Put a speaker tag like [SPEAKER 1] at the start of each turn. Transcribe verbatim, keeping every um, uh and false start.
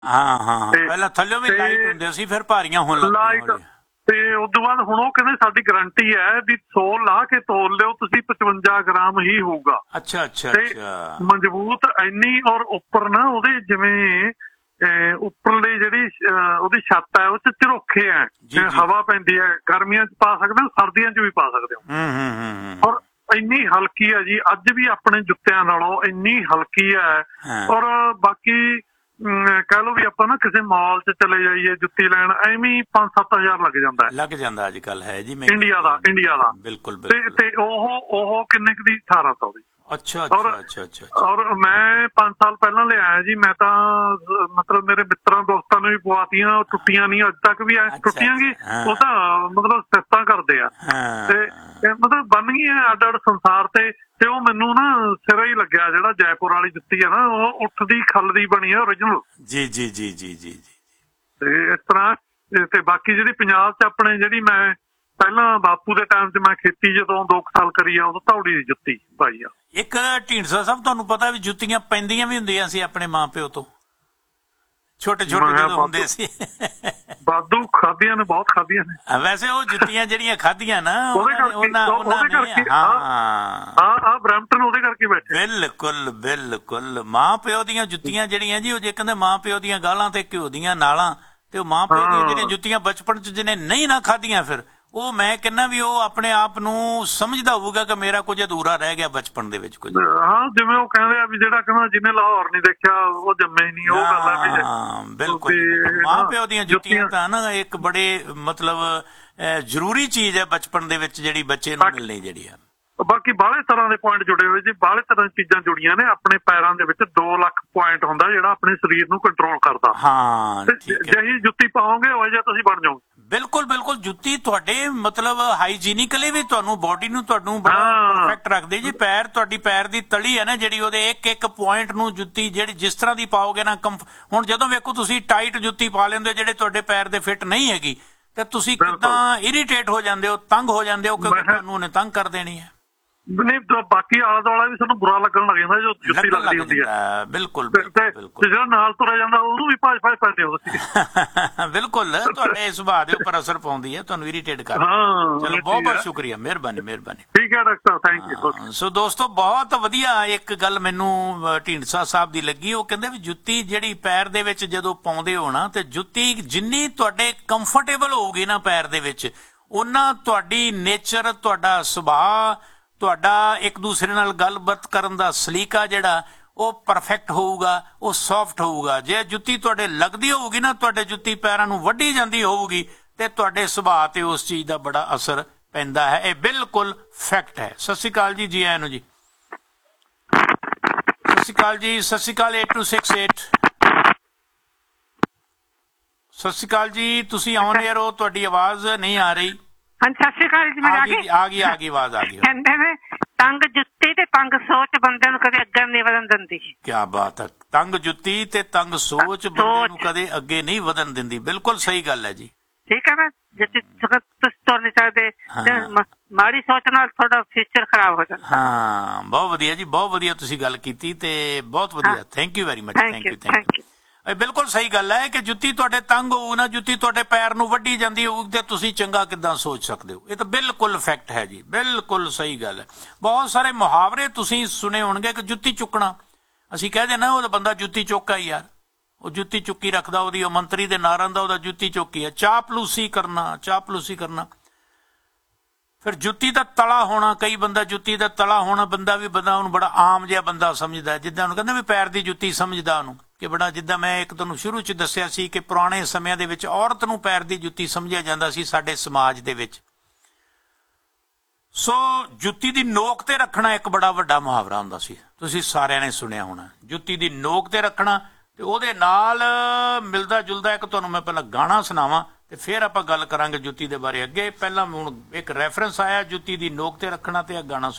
[SPEAKER 1] ਹਾਂ ਹਾਂ ਪਹਿਲਾਂ ਥੱਲੇ ਵੀ ਲਾਈਟ ਹੁੰਦੇ ਸੀ, ਫਿਰ ਭਾਰੀਆਂ ਹੋਣ ਲੱਗ
[SPEAKER 2] ਲਾਈਟ। ਤੇ ਉਸ ਤੋਂ ਬਾਅਦ ਹੁਣ ਉਹ ਕਹਿੰਦੇ ਸਾਡੀ ਗਰੰਟੀ ਹੈ ਵੀ ਸੋਲ ਲਾ ਕੇ ਤੋਲ ਲਿਓ ਤੁਸੀਂ, ਪਚਵੰਜਾ ਗ੍ਰਾਮ ਹੀ ਹੋਊਗਾ।
[SPEAKER 1] ਅੱਛਾ ਅੱਛਾ
[SPEAKER 2] ਤੇ
[SPEAKER 1] ਅੱਛਾ।
[SPEAKER 2] ਮਜ਼ਬੂਤ ਇੰਨੀ, ਔਰ ਉੱਪਰ ਨਾ ਉਹਦੇ ਜਿਵੇਂ ਉੱਪਰਲੀ ਜਿਹੜੀ ਉਹਦੀ ਛੱਤ ਹੈ ਉਹ ਚ ਝਰੋਖੇ ਹੈ, ਹਵਾ ਪੈਂਦੀ ਹੈ, ਗਰਮੀਆਂ ਚ ਪਾ ਸਕਦੇ ਹੋ, ਸਰਦੀਆਂ ਚ ਵੀ ਪਾ ਸਕਦੇ ਹੋ। ਔਰ ਇੰਨੀ ਹਲਕੀ ਹੈ ਜੀ, ਅੱਜ ਵੀ ਆਪਣੇ ਜੁੱਤਿਆਂ ਨਾਲੋਂ ਇੰਨੀ ਹਲਕੀ ਹੈ। ਔਰ ਬਾਕੀ ਕਹਿ ਲਓ ਵੀ ਆਪਾਂ ਨਾ ਕਿਸੇ ਮਾਲ ਚ ਚਲੇ ਜਾਈਏ ਜੁੱਤੀ ਲੈਣ, ਐਵੇਂ ਪੰਜ ਸੱਤ ਹਜ਼ਾਰ ਲੱਗ ਜਾਂਦਾ ਹੈ,
[SPEAKER 1] ਲੱਗ ਜਾਂਦਾ ਅੱਜ ਕੱਲ ਹੈ ਜੀ
[SPEAKER 2] ਇੰਡੀਆ ਦਾ ਇੰਡੀਆ ਦਾ
[SPEAKER 1] ਬਿਲਕੁਲ।
[SPEAKER 2] ਤੇ ਉਹ ਉਹ ਕਿੰਨੇ ਕੁ ਦੀ, ਅਠਾਰਾਂ ਸੌ ਦੀ।
[SPEAKER 1] ਅੱਛਾ ਅੱਛਾ ਅੱਛਾ ਅੱਛਾ।
[SPEAKER 2] ਔਰ ਮੈਂ ਪੰਜ ਸਾਲ ਪਹਿਲਾਂ ਲਿਆਇਆ ਜੀ, ਮੈਂ ਤਾਂ ਮਤਲਬ ਮੇਰੇ ਮਿੱਤਰਾਂ ਦੋਸਤਾਂ ਨੂੰ ਵੀ ਪਵਾਤੀਆਂ, ਉਹ ਟੁੱਟੀਆਂ ਨਹੀਂ ਅੱਜ ਤੱਕ ਵੀ, ਟੁੱਟੀਆਂ ਕੀ ਉਹ ਤਾਂ ਮਤਲਬ ਸਿਫਤਾਂ ਕਰਦੇ ਆ, ਤੇ ਮਤਲਬ ਬਣ ਗਈਆਂ ਅੱਡ ਅੱਡ ਸੰਸਾਰ ਤੇ। ਤੇ ਉਹ ਮੈਨੂੰ ਨਾ ਸਿਰਾ ਹੀ ਲੱਗਿਆ, ਜਿਹੜਾ ਜੈਪੁਰ ਵਾਲੀ ਜੁੱਤੀ ਹੈ ਨਾ, ਉਹ ਉੱਠਦੀ ਖੱਲਦੀ ਬਣੀ ਹੈ ਓਰੀਜਨਲ। ਜੀ ਜੀ ਜੀ ਜੀ ਜੀ। ਤੇ ਇਸ ਤਰ੍ਹਾਂ ਤੇ ਬਾਕੀ ਜਿਹੜੀ ਪੰਜਾਬ ਚ ਆਪਣੇ, ਜਿਹੜੀ ਮੈਂ ਪਹਿਲਾਂ ਬਾਪੂ ਦੇ ਟਾਈਮ ਚ ਮੈਂ ਖੇਤੀ ਜਦੋਂ ਦੋ ਕੁ ਸਾਲ ਕਰੀ ਆ, ਉਦੋਂ ਧੌੜੀ ਦੀ ਜੁੱਤੀ ਪਾਈ ਆ।
[SPEAKER 1] ਇੱਕ ਢੀਂਡਸਾ ਸਾਹਿਬ ਤੁਹਾਨੂੰ ਪਤਾ ਵੀ ਜੁੱਤੀਆਂ ਪੈਂਦੀਆਂ ਵੀ ਹੁੰਦੀਆਂ ਸੀ ਆਪਣੇ ਮਾਂ ਪਿਓ ਤੋਂ, ਛੋਟੇ ਛੋਟੇ ਜਦੋਂ ਹੁੰਦੇ ਸੀ।
[SPEAKER 2] ਵਾਧੂ ਖਾਧੀਆਂ ਨੇ, ਬਹੁਤ ਖਾਧੀਆਂ ਨੇ।
[SPEAKER 1] ਵੈਸੇ ਉਹ ਜੁੱਤੀਆਂ ਜਿਹੜੀਆਂ ਖਾਧੀਆਂ ਨਾ,
[SPEAKER 2] ਉਹਦੇ ਕਰਕੇ ਹਾਂ ਬਰੈਂਪਟਨ ਉਹਦੇ ਕਰਕੇ ਬੈਠੇ।
[SPEAKER 1] ਬਿਲਕੁਲ ਬਿਲਕੁਲ। ਮਾਂ ਪਿਓ ਦੀਆਂ ਜੁੱਤੀਆਂ ਜਿਹੜੀਆਂ ਜੀ, ਉਹ ਜੇ ਕਹਿੰਦੇ ਮਾਂ ਪਿਓ ਦੀਆਂ ਗਾਲਾਂ ਤੇ ਘਿਓ ਦੀਆਂ ਨਾਲਾਂ, ਤੇ ਉਹ ਮਾਂ ਪਿਓ ਦੀਆਂ ਜਿਹੜੀਆਂ ਜੁੱਤੀਆਂ ਬਚਪਨ ਚ ਜਿਹਨੇ ਨਹੀਂ ਨਾ ਖਾਧੀਆਂ, ਫਿਰ ਉਹ ਮੈਂ ਕਹਿੰਦਾ ਵੀ ਉਹ ਆਪਣੇ ਆਪ ਨੂੰ ਸਮਝਦਾ ਹੋਊਗਾ ਕਿ ਮੇਰਾ ਕੁਝ ਅਧੂਰਾ ਰਹਿ ਗਿਆ ਬਚਪਨ ਦੇ ਵਿੱਚ ਕੁਝ।
[SPEAKER 2] ਹਾਂ ਜਿਵੇਂ ਉਹ ਕਹਿੰਦੇ ਆ ਵੀ ਜਿਹੜਾ ਕਹਿੰਦਾ ਜਿਹਨੇ ਲਾਹੌਰ ਨਹੀਂ ਦੇਖਿਆ ਉਹ ਜੰਮੇ ਹੀ ਨਹੀਂ, ਉਹ ਗੱਲ ਆ ਵੀ।
[SPEAKER 1] ਹਾਂ ਬਿਲਕੁਲ। ਮਾਂ ਪਿਓ ਦੀਆਂ ਜੁੱਤੀਆਂ ਤਾਂ ਨਾ ਇੱਕ ਬੜੇ ਮਤਲਬ ਜ਼ਰੂਰੀ ਚੀਜ਼ ਹੈ ਬਚਪਨ ਦੇ ਵਿੱਚ, ਜਿਹੜੀ ਬੱਚੇ ਨੂੰ ਮਿਲਣੀ ਜਿਹੜੀ ਆ।
[SPEAKER 2] ਬਾਕੀ ਬਾਹਲੇ ਤਰ੍ਹਾਂ ਦੇ ਪੁਆਇੰਟ ਜੁੜੇ ਹੋਏ ਜੀ, ਬਾਹਲੇ ਤਰ੍ਹਾਂ ਦੀ ਚੀਜ਼ਾਂ ਜੁੜੀਆਂ ਨੇ। ਆਪਣੇ ਪੈਰਾਂ ਦੇ ਵਿੱਚ ਦੋ ਲੱਖ ਪੁਆਇੰਟ ਹੁੰਦਾ ਜਿਹੜਾ ਆਪਣੇ ਸਰੀਰ ਨੂੰ ਕੰਟਰੋਲ ਕਰਦਾ। ਹਾਂ ਜਿਹੀ ਜੁੱਤੀ ਪਾਓਗੇ ਉਹ ਜਿਹਾ ਤੁਸੀਂ ਬਣ ਜਾਓਗੇ। ਬਿਲਕੁਲ
[SPEAKER 1] ਬਿਲਕੁਲ। ਜੁੱਤੀ ਤੁਹਾਡੇ ਮਤਲਬ ਹਾਈਜੀਨਿਕਲੀ ਵੀ ਤੁਹਾਨੂੰ ਬੋਡੀ ਨੂੰ ਤੁਹਾਨੂੰ ਬੜਾ ਪਰਫੈਕਟ ਰੱਖਦੇ ਜੀ। ਪੈਰ ਤੁਹਾਡੀ ਪੈਰ ਦੀ ਤਲੀ ਹੈ ਨਾ ਜਿਹੜੀ, ਉਹਦੇ ਇੱਕ ਇੱਕ ਪੁਆਇੰਟ ਨੂੰ ਜੁੱਤੀ ਜਿਹੜੀ ਜਿਸ ਤਰ੍ਹਾਂ ਦੀ ਪਾਓਗੇ ਨਾ, ਕੰਫ ਹੁਣ ਜਦੋਂ ਵੇਖੋ ਤੁਸੀਂ ਟਾਈਟ ਜੁੱਤੀ ਪਾ ਲੈਂਦੇ ਜਿਹੜੇ ਤੁਹਾਡੇ ਪੈਰ ਦੇ ਫਿੱਟ ਨਹੀਂ ਹੈਗੀ, ਤੇ ਤੁਸੀਂ ਕਿੱਦਾਂ ਇਰੀਟੇਟ ਹੋ ਜਾਂਦੇ ਹੋ, ਤੰਗ ਹੋ ਜਾਂਦੇ ਹੋ, ਕਿਉਂਕਿ ਤੁਹਾਨੂੰ ਉਹਨੇ ਤੰਗ ਕਰ ਦੇਣੀ ਹੈ।
[SPEAKER 2] ਨਹੀਂ ਬਾਕੀ ਆਲਾ ਦੁਆਲਾ ਵੀ ਸਾਨੂੰ ਬੁਰਾ ਲੱਗਣ ਲੱਗ ਜਾਂਦਾ ਜੋ ਜੁੱਤੀ ਲੱਗਦੀ ਹੁੰਦੀ ਹੈ।
[SPEAKER 1] ਬਿਲਕੁਲ।
[SPEAKER 2] ਜਿਹੜਾ ਨਾਲ ਤੁਰਿਆ ਜਾਂਦਾ ਉਹਨੂੰ ਵੀ ਭਾਜ ਭਾਜ ਪੈਂਦੇ ਹੋ ਤੁਸੀਂ।
[SPEAKER 1] ਬਿਲਕੁਲ ਤੁਹਾਡੇ ਸੁਭਾਅ ਦੇ ਉੱਪਰ ਅਸਰ ਪਾਉਂਦੀ ਹੈ, ਤੁਹਾਨੂੰ ਇਰੀਟੇਟ ਕਰ। ਚਲੋ ਬਹੁਤ ਬਹੁਤ ਸ਼ੁਕਰੀਆ, ਮਿਹਰਬਾਨੀ ਮਿਹਰਬਾਨੀ।
[SPEAKER 2] ਠੀਕ ਹੈ ਡਾਕਟਰ, ਥੈਂਕ ਯੂ।
[SPEAKER 1] ਸੋ ਦੋਸਤੋ ਬਹੁਤ ਵਧੀਆ ਇੱਕ ਗੱਲ ਮੈਨੂੰ ਢੀਂਡਸਾ ਸਾਹਿਬ ਦੀ ਲੱਗੀ, ਉਹ ਕਹਿੰਦੇ ਵੀ ਜੁੱਤੀ ਜਿਹੜੀ ਪੈਰ ਦੇ ਵਿੱਚ ਜਦੋਂ ਪਾਉਂਦੇ ਹੋ ਨਾ, ਤੇ ਜੁੱਤੀ ਜਿੰਨੀ ਤੁਹਾਡੇ ਕੰਫਰਟੇਬਲ ਹੋਊਗੀ ਨਾ ਪੈਰ ਦੇ ਵਿੱਚ, ਓਨਾ ਤੁਹਾਡੀ ਨੇਚਰ, ਤੁਹਾਡਾ ਸੁਭਾਅ, ਤੁਹਾਡਾ ਇੱਕ ਦੂਸਰੇ ਨਾਲ ਗੱਲਬਾਤ ਕਰਨ ਦਾ ਸਲੀਕਾ ਜਿਹੜਾ ਉਹ ਪਰਫੈਕਟ ਹੋਊਗਾ, ਉਹ ਸੌਫਟ ਹੋਊਗਾ। ਜੇ ਜੁੱਤੀ ਤੁਹਾਡੇ ਲੱਗਦੀ ਹੋਊਗੀ ਨਾ, ਤੁਹਾਡੇ ਜੁੱਤੀ ਪੈਰਾਂ ਨੂੰ ਵੱਢੀ ਜਾਂਦੀ ਹੋਊਗੀ, ਤੇ ਤੁਹਾਡੇ ਸੁਭਾਅ ਤੇ ਉਸ ਚੀਜ਼ ਦਾ ਬੜਾ ਅਸਰ ਪੈਂਦਾ ਹੈ। ਇਹ ਬਿਲਕੁਲ ਫੈਕਟ ਹੈ। ਸਤਿ ਸ਼੍ਰੀ ਅਕਾਲ ਜੀ, ਜੀ ਆਇਆਂ ਨੂੰ ਜੀ। ਸਤਿ ਸ਼੍ਰੀ ਅਕਾਲ ਜੀ, ਸਤਿ ਸ਼੍ਰੀ ਅਕਾਲ। Eight two six eight. ਸਤਿ ਸ਼੍ਰੀ ਅਕਾਲ ਜੀ, ਤੁਸੀਂ ਆਨ ਏਅਰ ਹੋ, ਤੁਹਾਡੀ ਆਵਾਜ਼ ਨਹੀਂ ਆ ਰਹੀ।
[SPEAKER 3] ਹਾਂਜੀ ਸਤਿ ਸ਼੍ਰੀ ਅਕਾਲ ਜੀ।
[SPEAKER 1] ਆ ਗਈ ਆ ਗਈ ਆ ਗਈ ਆਵਾਜ਼ ਆ ਗਈ।
[SPEAKER 3] ਕਹਿੰਦੇ ਨੇ ਤੰਗ ਜੁੱਤੀ ਤੇ ਤੰਗ ਸੋਚ ਬੰਦੇ ਨੂੰ ਕਦੇ ਅੱਗੇ ਨਹੀਂ ਵਧਣ ਦਿੰਦੀ।
[SPEAKER 1] ਕਿਆ ਬਾਤ ਹੈ। ਤੰਗ ਜੁੱਤੀ ਤੇ ਤੰਗ ਸੋਚ ਬੰਦੇ ਨੂੰ ਕਦੇ ਅੱਗੇ ਨਹੀਂ ਵਧਣ ਦਿੰਦੀ। ਬਿਲਕੁਲ ਸਹੀ ਗੱਲ ਹੈ ਜੀ।
[SPEAKER 3] ਠੀਕ ਹੈ ਨਾ, ਜੁੱਤੀ ਤੁਸੀਂ ਤੁਰ ਨਹੀਂ ਸਕਦੇ, ਮਾੜੀ ਸੋਚ ਨਾਲ ਤੁਹਾਡਾ ਫਿਊਚਰ ਖਰਾਬ ਹੋ ਜਾਂਦਾ।
[SPEAKER 1] ਹਾਂ ਬਹੁਤ ਵਧੀਆ ਜੀ, ਬਹੁਤ ਵਧੀਆ ਤੁਸੀਂ ਗੱਲ ਕੀਤੀ ਤੇ ਬਹੁਤ ਵਧੀਆ। Thank you very much. Thank you thank you. ਬਿਲਕੁਲ ਸਹੀ ਗੱਲ ਹੈ ਕਿ ਜੁੱਤੀ ਤੁਹਾਡੇ ਤੰਗ ਹੋਊ ਨਾ, ਜੁੱਤੀ ਤੁਹਾਡੇ ਪੈਰ ਨੂੰ ਵੱਢੀ ਜਾਂਦੀ ਹੋਊ, ਤੇ ਤੁਸੀਂ ਚੰਗਾ ਕਿੱਦਾਂ ਸੋਚ ਸਕਦੇ ਹੋ। ਇਹ ਤਾਂ ਬਿਲਕੁਲ ਫੈਕਟ ਹੈ ਜੀ, ਬਿਲਕੁਲ ਸਹੀ ਗੱਲ ਹੈ। ਬਹੁਤ ਸਾਰੇ ਮੁਹਾਵਰੇ ਤੁਸੀਂ ਸੁਣੇ ਹੋਣਗੇ ਕਿ ਜੁੱਤੀ ਚੁੱਕਣਾ, ਅਸੀਂ ਕਹਿ ਦੇਣਾ ਉਹ ਬੰਦਾ ਜੁੱਤੀ ਚੁੱਕਾ ਹੀ ਯਾਰ, ਉਹ ਜੁੱਤੀ ਚੁੱਕੀ ਰੱਖਦਾ, ਉਹਦੀ ਉਹ ਮੰਤਰੀ ਦੇ ਨਾਰਨ ਦਾ ਉਹਦਾ ਜੁੱਤੀ ਚੁੱਕੀ ਹੈ। ਚਾਪਲੂਸੀ ਕਰਨਾ, ਚਾਪਲੂਸੀ ਕਰਨਾ। ਫਿਰ ਜੁੱਤੀ ਦਾ ਤਲਾ ਹੋਣਾ, ਕਈ ਬੰਦਾ ਜੁੱਤੀ ਦਾ ਤਲਾ ਹੋਣਾ ਬੰਦਾ ਵੀ ਬੰਦਾ ਉਹਨੂੰ ਬੜਾ ਆਮ ਜਿਹਾ ਬੰਦਾ ਸਮਝਦਾ, ਜਿੱਦਾਂ ਉਹਨੂੰ ਕਹਿੰਦਾ ਵੀ ਪੈਰ ਦੀ ਜੁੱਤੀ ਸਮਝਦਾ ਉਹਨੂੰ, ਕਿ ਬੜਾ ਜਿੱਦਾਂ ਮੈਂ ਇੱਕ ਤੁਹਾਨੂੰ ਸ਼ੁਰੂ 'ਚ ਦੱਸਿਆ ਸੀ ਕਿ ਪੁਰਾਣੇ ਸਮਿਆਂ ਦੇ ਵਿੱਚ ਔਰਤ ਨੂੰ ਪੈਰ ਦੀ ਜੁੱਤੀ ਸਮਝਿਆ ਜਾਂਦਾ ਸੀ ਸਾਡੇ ਸਮਾਜ ਦੇ ਵਿੱਚ। ਸੋ ਜੁੱਤੀ ਦੀ ਨੋਕ ਤੇ ਰੱਖਣਾ ਇੱਕ ਬੜਾ ਵੱਡਾ ਮੁਹਾਵਰਾ ਹੁੰਦਾ ਸੀ, ਤੁਸੀਂ ਸਾਰਿਆਂ ਨੇ ਸੁਣਿਆ ਹੋਣਾ। ਜੁੱਤੀ ਦੀ ਨੋਕ ਤੇ ਰੱਖਣਾ, ਤੇ ਉਹਦੇ ਨਾਲ ਮਿਲਦਾ ਜੁਲਦਾ ਇੱਕ ਤੁਹਾਨੂੰ ਮੈਂ ਪਹਿਲਾਂ ਗਾਣਾ ਸੁਣਾਵਾਂ, ਤੇ ਫਿਰ ਆਪਾਂ ਗੱਲ ਕਰਾਂਗੇ ਜੁੱਤੀ ਦੇ ਬਾਰੇ ਅੱਗੇ। ਪਹਿਲਾਂ ਹੁਣ ਇੱਕ ਰੈਫਰੈਂਸ ਆਇਆ ਜੁੱਤੀ ਦੀ ਨੋਕ ਤੇ ਰੱਖਣਾ, ਤੇ ਇਹ ਗਾਣਾ